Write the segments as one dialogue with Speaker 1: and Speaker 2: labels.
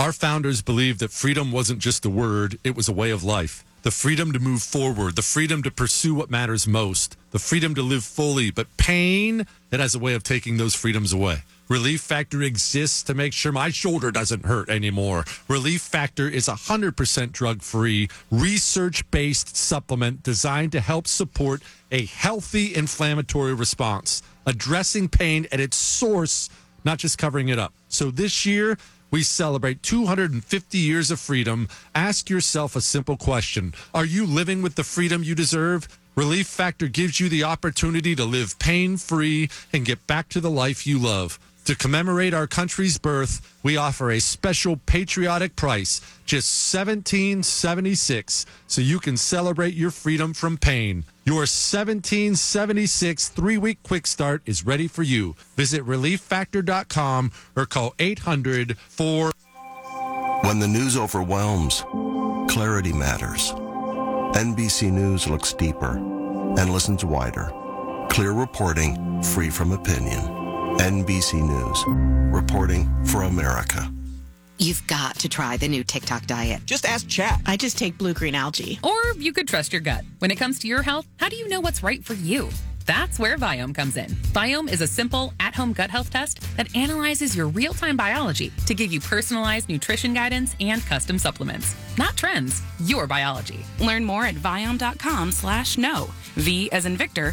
Speaker 1: Our founders believed that freedom wasn't just a word, it was a way of life. The freedom to move forward, the freedom to pursue what matters most, the freedom to live fully, but pain, it has a way of taking those freedoms away. Relief Factor exists to make sure my shoulder doesn't hurt anymore. Relief Factor is 100% drug-free, research-based supplement designed to help support a healthy inflammatory response, addressing pain at its source, not just covering it up. So this year, we celebrate 250 years of freedom. Ask yourself a simple question. Are you living with the freedom you deserve? Relief Factor gives you the opportunity to live pain-free and get back to the life you love. To commemorate our country's birth, we offer a special patriotic price, just $17.76, so you can celebrate your freedom from pain. Your $17.76 3-week quick start is ready for you. Visit ReliefFactor.com or call 800-4...
Speaker 2: When the news overwhelms, clarity matters. NBC News looks deeper and listens wider. Clear reporting, free from opinion. NBC News, reporting for America.
Speaker 3: You've got to try the new TikTok diet.
Speaker 4: Just ask Chat.
Speaker 5: I just take blue-green algae.
Speaker 6: Or you could trust your gut. When it comes to your health, how do you know what's right for you? That's where Viome comes in. Viome is a simple, at-home gut health test that analyzes your real-time biology to give you personalized nutrition guidance and custom supplements. Not trends, your biology.
Speaker 7: Learn more at Viome.com/know. V as in Victor,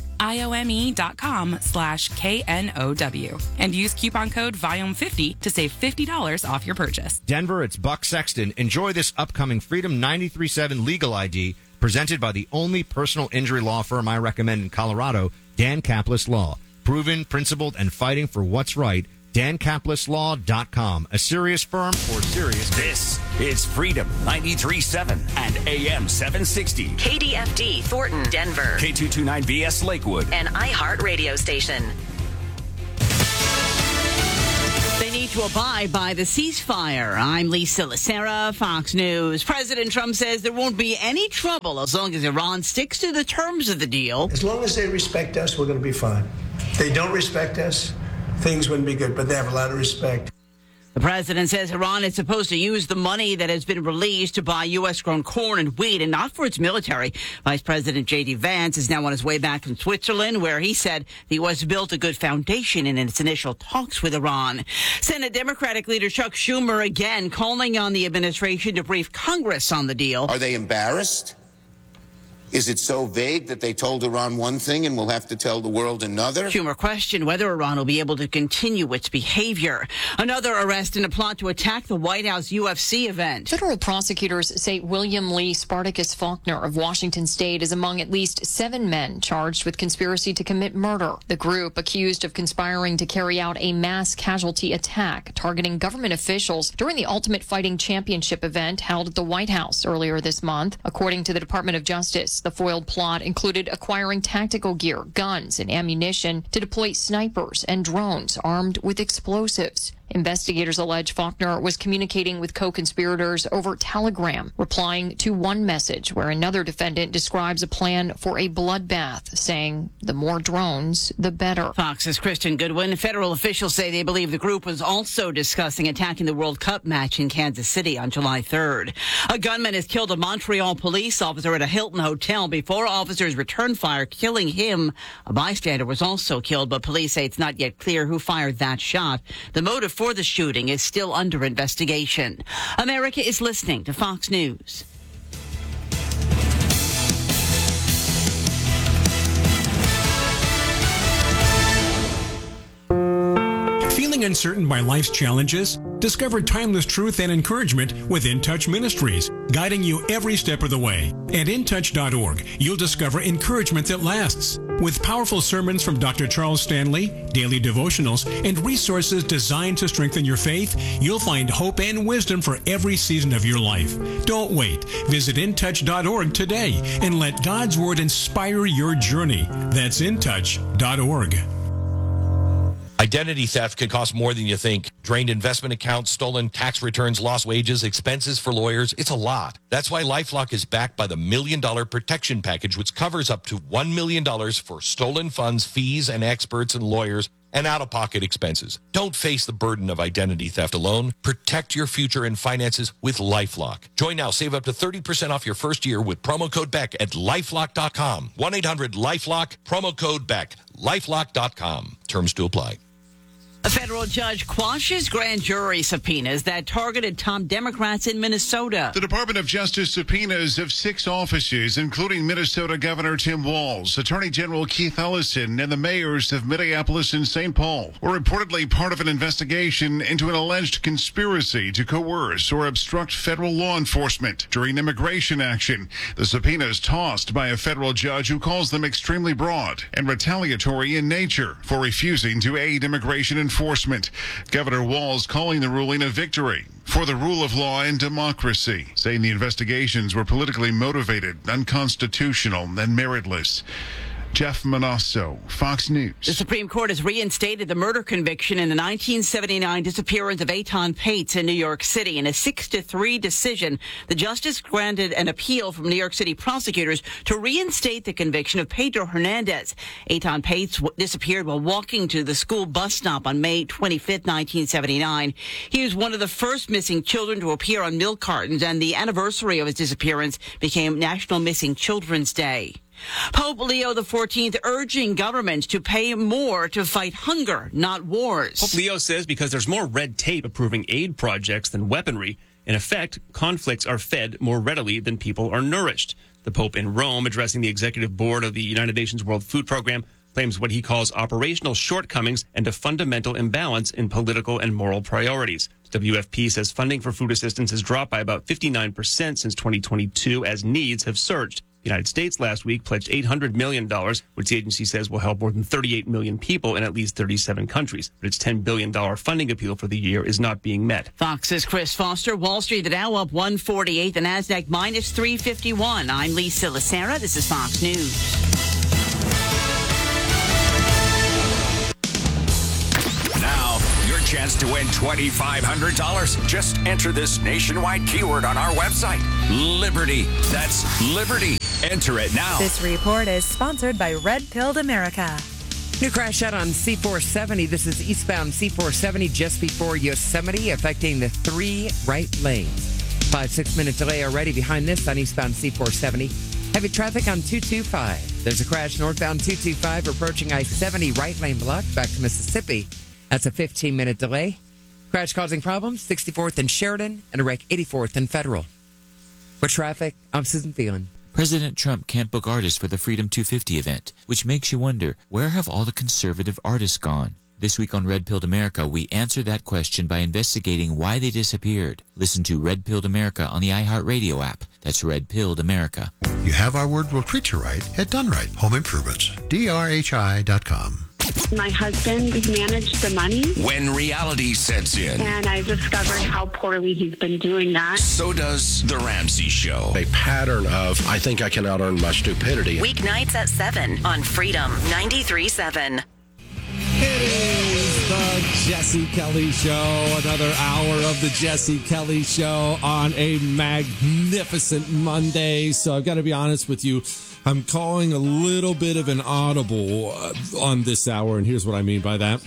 Speaker 7: IOME.com/KNOW. And use coupon code Viome50 to save $50 off your purchase.
Speaker 8: Denver, it's Buck Sexton. Enjoy this upcoming Freedom 93.7 Legal ID presented by the only personal injury law firm I recommend in Colorado, Dan Kaplis Law. Proven, principled, and fighting for what's right. DanKaplisLaw.com. A serious firm for serious.
Speaker 9: This is Freedom 93.7 and AM 760.
Speaker 10: KDFD, Thornton, Denver.
Speaker 9: K229BS, Lakewood.
Speaker 10: An iHeart radio station.
Speaker 11: They need to abide by the ceasefire. I'm Lisa Lacera, Fox News. President Trump says there won't be any trouble as long as Iran sticks to the terms of the deal.
Speaker 12: As long as they respect us, we're going to be fine. If they don't respect us, things wouldn't be good, but they have a lot of respect.
Speaker 11: The president says Iran is supposed to use the money that has been released to buy U.S.-grown corn and wheat and not for its military. Vice President J.D. Vance is now on his way back from Switzerland, where he said the U.S. built a good foundation in its initial talks with Iran. Senate Democratic leader Chuck Schumer again calling on the administration to brief Congress on the deal.
Speaker 13: Are they embarrassed? Is it so vague that they told Iran one thing and we'll have to tell the world another?
Speaker 11: Schumer questioned whether Iran will be able to continue its behavior. Another arrest in a plot to attack the White House UFC event.
Speaker 14: Federal prosecutors say William Lee Spartacus Faulkner of Washington State is among at least 7 men charged with conspiracy to commit murder. The group accused of conspiring to carry out a mass casualty attack targeting government officials during the Ultimate Fighting Championship event held at the White House earlier this month. According to the Department of Justice, the foiled plot included acquiring tactical gear, guns, and ammunition to deploy snipers and drones armed with explosives. Investigators allege Faulkner was communicating with co-conspirators over Telegram, replying to one message where another defendant describes a plan for a bloodbath, saying the more drones, the better.
Speaker 11: Fox's Christian Goodwin. Federal officials say they believe the group was also discussing attacking the World Cup match in Kansas City on July 3rd. A gunman has killed a Montreal police officer at a Hilton hotel before officers returned fire, killing him. A bystander was also killed, but police say it's not yet clear who fired that shot. The motive for the shooting is still under investigation. America is listening to Fox News.
Speaker 15: Feeling uncertain by life's challenges? Discover timeless truth and encouragement with In Touch Ministries, guiding you every step of the way. At intouch.org, you'll discover encouragement that lasts. With powerful sermons from Dr. Charles Stanley, daily devotionals, and resources designed to strengthen your faith, you'll find hope and wisdom for every season of your life. Don't wait. Visit intouch.org today and let God's Word inspire your journey. That's intouch.org.
Speaker 16: Identity theft can cost more than you think. Drained investment accounts, stolen tax returns, lost wages, expenses for lawyers. It's a lot. That's why LifeLock is backed by the $1 Million Protection Package, which covers up to $1 million for stolen funds, fees, and experts and lawyers and out-of-pocket expenses. Don't face the burden of identity theft alone. Protect your future and finances with LifeLock. Join now. Save up to 30% off your first year with promo code Beck at LifeLock.com. 1-800-LifeLock, promo code Beck. LifeLock.com. Terms to apply.
Speaker 11: A federal judge quashes grand jury subpoenas that targeted top Democrats in Minnesota.
Speaker 4: The Department of Justice subpoenas of 6 offices, including Minnesota Governor Tim Walz, Attorney General Keith Ellison, and the mayors of Minneapolis and St. Paul, were reportedly part of an investigation into an alleged conspiracy to coerce or obstruct federal law enforcement during immigration action. The subpoenas tossed by a federal judge who calls them extremely broad and retaliatory in nature for refusing to aid immigration enforcement. Governor Walz calling the ruling a victory for the rule of law and democracy, saying the investigations were politically motivated, unconstitutional, and meritless. Jeff Manasso, Fox News.
Speaker 11: The Supreme Court has reinstated the murder conviction in the 1979 disappearance of Eitan Pates in New York City. In a 6-3 decision, the justice granted an appeal from New York City prosecutors to reinstate the conviction of Pedro Hernandez. Eitan Pates disappeared while walking to the school bus stop on May 25, 1979. He was one of the first missing children to appear on milk cartons, and the anniversary of his disappearance became National Missing Children's Day. Pope Leo XIV urging governments to pay more to fight hunger, not wars.
Speaker 5: Pope Leo says because there's more red tape approving aid projects than weaponry, in effect, conflicts are fed more readily than people are nourished. The Pope in Rome, addressing the executive board of the United Nations World Food Program, claims what he calls operational shortcomings and a fundamental imbalance in political and moral priorities. WFP says funding for food assistance has dropped by about 59% since 2022 as needs have surged. The United States last week pledged $800 million, which the agency says will help more than 38 million people in at least 37 countries. But its $10 billion funding appeal for the year is not being met.
Speaker 11: Fox's Chris Foster. Wall Street, the Dow up 148, the NASDAQ minus 351. I'm Lisa Lacera. This is Fox News.
Speaker 9: Now, your chance to win $2,500. Just enter this nationwide keyword on our website. Liberty. That's Liberty. Enter it now.
Speaker 17: This report is sponsored by Red Pilled America.
Speaker 18: New crash out on C-470. This is eastbound C-470 just before Yosemite, affecting the 3 right lanes. 5-6 minute delay already behind this on eastbound C-470. Heavy traffic on 225. There's a crash northbound 225 approaching I-70 right lane blocked back to Mississippi. That's a 15-minute delay. Crash causing problems, 64th and Sheridan, and a wreck 84th and Federal. For traffic, I'm Susan Phelan.
Speaker 19: President Trump can't book artists for the Freedom 250 event, which makes you wonder, where have all the conservative artists gone? This week on Red Pilled America, we answer that question by investigating why they disappeared. Listen to Red Pilled America on the iHeartRadio app. That's Red Pilled America.
Speaker 20: You have our word will treat you right at Done Right Home Improvements. DRHI.com.
Speaker 21: My husband managed the money.
Speaker 9: When reality sets in.
Speaker 21: And I discovered how poorly he's been doing that.
Speaker 9: So does The Ramsey Show.
Speaker 22: A pattern of, I think I can out-earn my stupidity.
Speaker 10: Weeknights at 7 on Freedom 93.7.
Speaker 1: It is the Jesse Kelly Show. Another hour of the Jesse Kelly Show on a magnificent Monday. So I've got to be honest with you. I'm calling a little bit of an audible on this hour, and here's what I mean by that.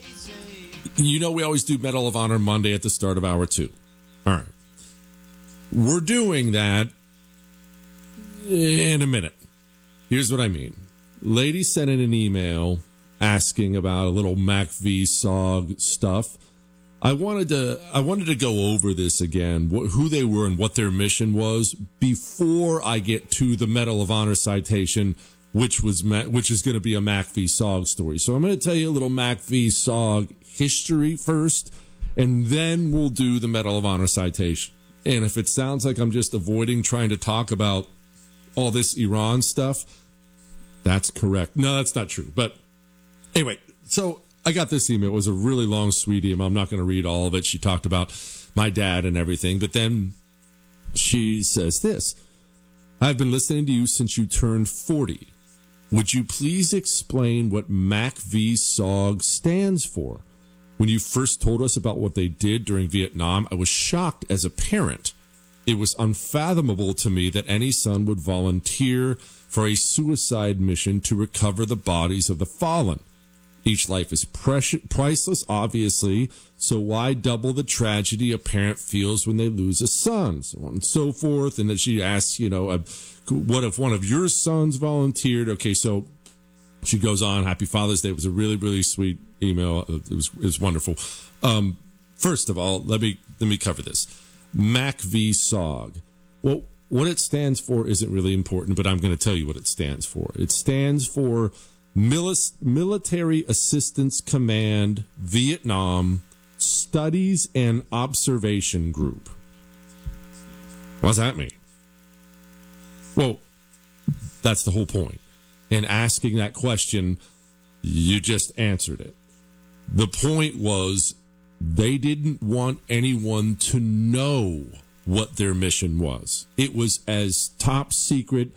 Speaker 1: You know we always do Medal of Honor Monday at the start of hour 2. All right. We're doing that in a minute. Here's what I mean. Lady sent in an email asking about a little MACV-SOG stuff. I wanted to go over this again, who they were and what their mission was before I get to the Medal of Honor citation, which is going to be a MACV-SOG story. So I'm going to tell you a little MACV-SOG history first, and then we'll do the Medal of Honor citation. And if it sounds like I'm just avoiding trying to talk about all this Iran stuff, that's correct. No, that's not true. But anyway, so I got this email. It was a really long, sweet email. I'm not going to read all of it. She talked about my dad and everything. But then she says this. I've been listening to you since you turned 40. Would you please explain what MACV-SOG stands for? When you first told us about what they did during Vietnam, I was shocked as a parent. It was unfathomable to me that any son would volunteer for a suicide mission to recover the bodies of the fallen.
Speaker 2: Each life is priceless, obviously, so why double the tragedy a parent feels when they lose a son, so on and so forth. And then she asks, what if one of your sons volunteered? Okay, so she goes on, Happy Father's Day. It was a really, really sweet email. It was wonderful. First of all, let me cover this. MACV-SOG. Well, what it stands for isn't really important, but I'm going to tell you what it stands for. It stands for Military Assistance Command Vietnam Studies and Observation Group. What does that mean? Well, that's the whole point. In asking that question, you just answered it. The point was they didn't want anyone to know what their mission was. It was as top secret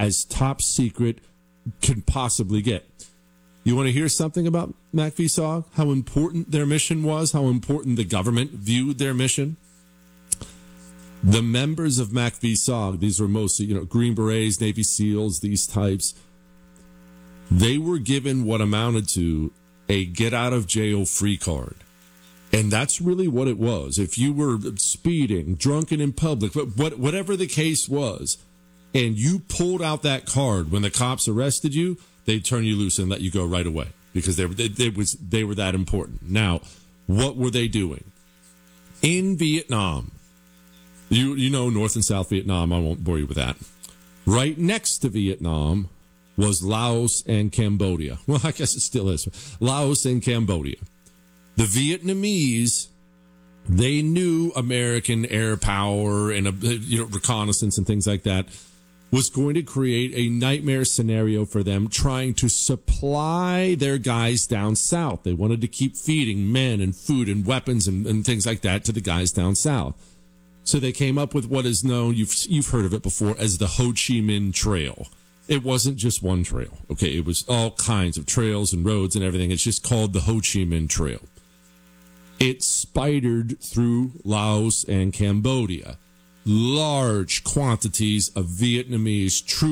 Speaker 2: can possibly get. You want to hear something about MACV-SOG? How important their mission was? How important the government viewed their mission? The members of MACV-SOG, these were mostly, Green Berets, Navy SEALs, these types, they were given what amounted to a get-out-of-jail-free card. And that's really what it was. If you were speeding, drunken in public, whatever the case was, and you pulled out that card when the cops arrested you, they'd turn you loose and let you go right away because they were that important. Now, what were they doing? In Vietnam, you know North and South Vietnam, I won't bore you with that. Right next to Vietnam was Laos and Cambodia. Well, I guess it still is. Laos and Cambodia. The Vietnamese, they knew American air power and reconnaissance and things like that was going to create a nightmare scenario for them trying to supply their guys down south. They wanted to keep feeding men and food and weapons and things like that to the guys down south. So they came up with what is known, you've heard of it before, as the Ho Chi Minh Trail. It wasn't just one trail, okay? It was all kinds of trails and roads and everything. It's just called the Ho Chi Minh Trail. It spidered through Laos and Cambodia. Large quantities of Vietnamese troops